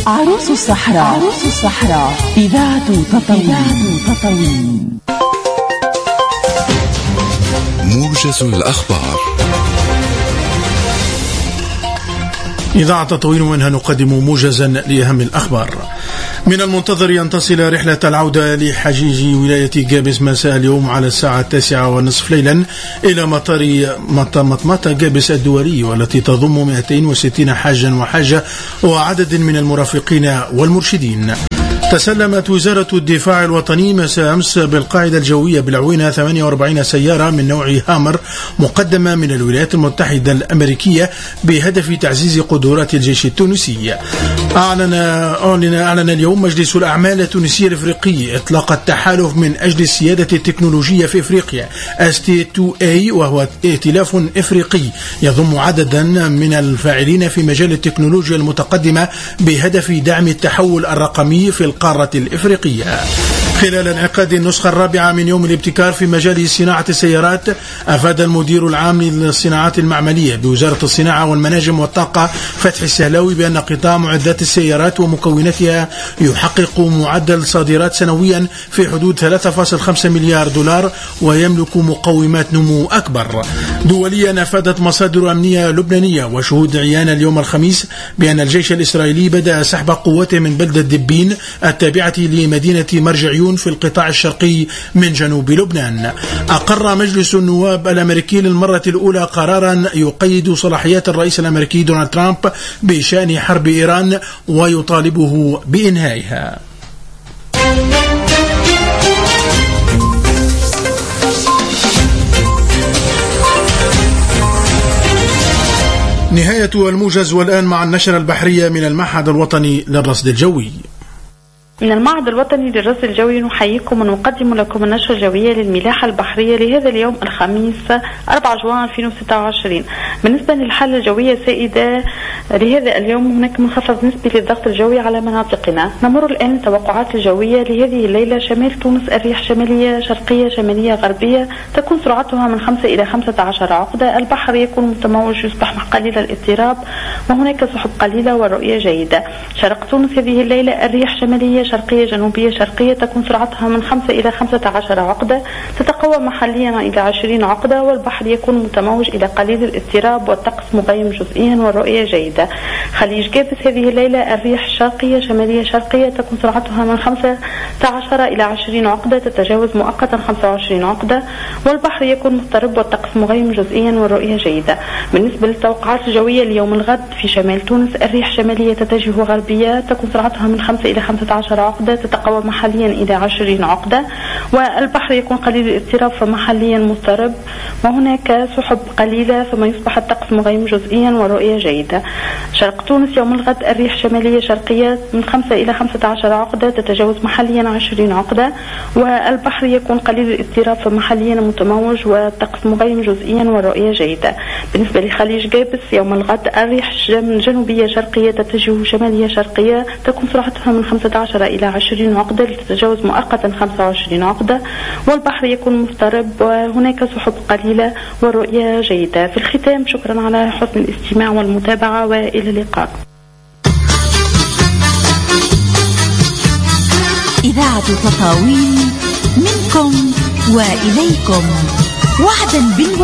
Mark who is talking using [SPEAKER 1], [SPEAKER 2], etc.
[SPEAKER 1] عروس الصحراء إذاعة تطاوين.
[SPEAKER 2] موجز الأخبار.
[SPEAKER 3] إذاعة تطاوين منها نقدم موجزا لأهم الأخبار. من المنتظر أن تصل رحلة العودة لحجيج ولاية جابس مساء اليوم على الساعة 9:30 ليلا إلى مطار مطمطة جابس الدولي، والتي تضم 260 حاجا وحاجة وعدد من المرافقين والمرشدين. تسلمت وزارة الدفاع الوطني مساء أمس بالقاعدة الجوية بالعوينة 48 سيارة من نوع هامر مقدمة من الولايات المتحدة الأمريكية بهدف تعزيز قدرات الجيش التونسي. أعلن اليوم مجلس الأعمال التونسي الإفريقي إطلاق التحالف من أجل السيادة التكنولوجية في إفريقيا ST2A، وهو ائتلاف إفريقي يضم عددا من الفاعلين في مجال التكنولوجيا المتقدمة بهدف دعم التحول الرقمي في القارة الإفريقية. خلال انعقاد النسخة الرابعة من يوم الابتكار في مجال صناعة السيارات، أفاد المدير العام للصناعات المعملية بوزارة الصناعة والمناجم والطاقة فتحي السهلاوي بأن قطاع معدات السيارات ومكوناتها يحقق معدل صادرات سنويا في حدود 3.5 مليار دولار ويملك مقومات نمو أكبر. دوليا أفادت مصادر أمنية لبنانية وشهود عيان اليوم الخميس بأن الجيش الإسرائيلي بدأ سحب قوته من بلدة دبين التابعة لمدينة مرجعيون في القطاع الشرقي من جنوب لبنان. أقر مجلس النواب الأمريكي للمرة الأولى قرارا يقيد صلاحيات الرئيس الأمريكي دونالد ترامب بشأن حرب إيران ويطالبه بإنهائها. نهاية الموجز، والآن مع النشرة البحرية من المعهد الوطني للرصد الجوي.
[SPEAKER 4] من المعهد الوطني للرصد الجوي نحييكم ونقدم لكم النشرة الجوية للملاحة البحرية لهذا اليوم الخميس 4 جوان 2026. بالنسبة للحالة الجوية السائدة لهذا اليوم، هناك منخفض نسبي للضغط الجوي على مناطقنا. نمر الآن التوقعات الجوية لهذه الليلة. شمال تونس الرياح شمالية شرقية شمالية غربية تكون سرعتها من 5 إلى 15 عقدة. البحر يكون متموج يصبح قليل الاضطراب وهناك سحب قليلة والرؤية جيدة. شرق تونس هذه الليلة الرياح شمالية شرقية جنوبية شرقية تكون سرعتها من 5 إلى 15 عقدة، تتقوى محليا إلى 20 عقدة، والبحر يكون متموج إلى قليل الاضطراب والطقس مغيم جزئيا والرؤية جيدة. خليج جابس هذه الليلة الرياح شرقية شمالية شرقية تكون سرعتها من 15 إلى 20 عقدة، تتجاوز مؤقتا 25 عقدة، والبحر يكون مضطرب والطقس مغيم جزئيا والرؤية جيدة. بالنسبة للتوقعات الجوية ليوم الغد، في شمال تونس الرياح شمالية تتجه غربية تكون سرعتها من 5 إلى 15 عقدة، تتقوى محليا إلى 20 عقدة، والبحر يكون قليل الاضطراب فمحليا مضطرب، وهناك سحب قليلة ثم يصبح الطقس مغيم جزئيا ورؤية جيدة. شرق تونس يوم الغد الرياح شمالية شرقية من 5 إلى 15 عقدة، تتجاوز محليا 20 عقدة، والبحر يكون قليل الاضطراب فمحليا متموج والطقس مغيم جزئيا والرؤية جيدة. بالنسبة لخليج جابس يوم الغد الرياح جنوبية شرقية تتجه شمالية شرقية تكون سرعتها من 15 إلى 20 عقدة، لتتجاوز مؤقتا 25 عقدة، والبحر يكون مضطرب وهناك سحب قليلة والرؤية جيدة. في الختام شكرا على حسن الاستماع والمتابعة وإلى اللقاء.
[SPEAKER 1] إذاعة تطاوين منكم وإليكم، وعدا